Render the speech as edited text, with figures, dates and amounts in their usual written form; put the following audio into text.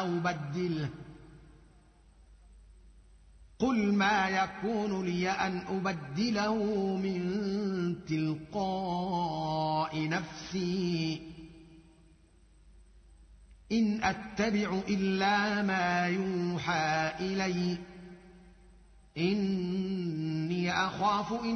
أبدله قل ما يكون لي أن أبدله من تلقاء نفسي إن أتبع إلا ما يوحى إلي إني أخاف